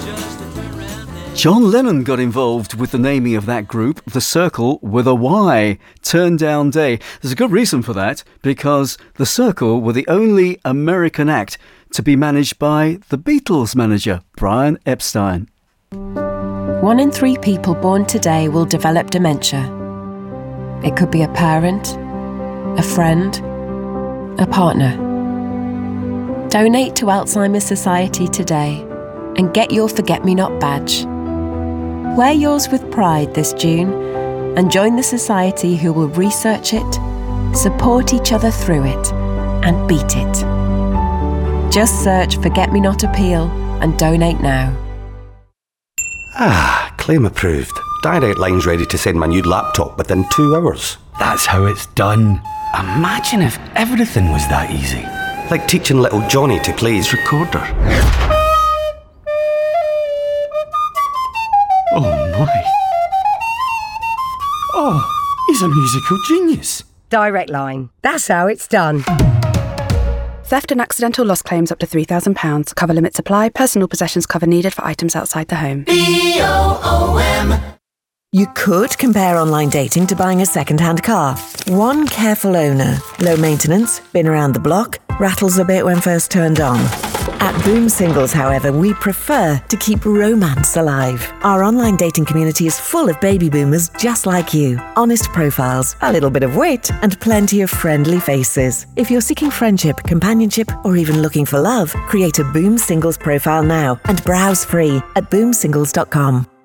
John Lennon got involved with the naming of that group, The Circle with a Y, Turn Down Day. There's a good reason for that, because The Circle were the only American act to be managed by the Beatles manager, Brian Epstein. 1 in 3 people born today will develop dementia. It could be a parent, a friend, a partner. Donate to Alzheimer's Society today and get your Forget-Me-Not badge. Wear yours with pride this June and join the society who will research it, support each other through it, and beat it. Just search Forget-Me-Not Appeal and donate now. Claim approved. Direct Line's ready to send my new laptop within 2 hours. That's how it's done. Imagine if everything was that easy. Like teaching little Johnny to play his recorder. Oh my. Oh, he's a musical genius. Direct Line. That's how it's done. Theft and accidental loss claims up to £3,000. Cover limits apply. Personal possessions cover needed for items outside the home. BOOM. You could compare online dating to buying a second-hand car. One careful owner, low maintenance, been around the block, rattles a bit when first turned on. At Boom Singles, however, we prefer to keep romance alive. Our online dating community is full of baby boomers just like you. Honest profiles, a little bit of wit, and plenty of friendly faces. If you're seeking friendship, companionship, or even looking for love, create a Boom Singles profile now and browse free at boomsingles.com.